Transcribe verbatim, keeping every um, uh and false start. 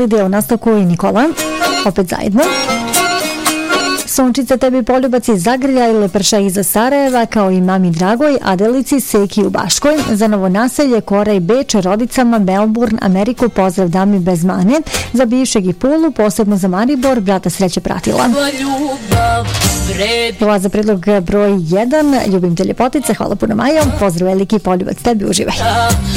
Lidija u nastavku i Nikola, opet zajedno. Sončica tebi poljubac iz Zagrlja i Leprša iza Sarajeva, kao i mami Dragoj, Adelici, Seki u Baškoj. Za Novo naselje, Kora i Beč, rodicama, Melbourne, Ameriku, pozdrav dami bez mane. Za bivšeg i Pulu, posebno za Maribor, brata Sreće pratila. Hvala za predlog broj jedan, ljubim te ljepotice, hvala puno Majo, pozdrav veliki, poljubac tebi, uživaj.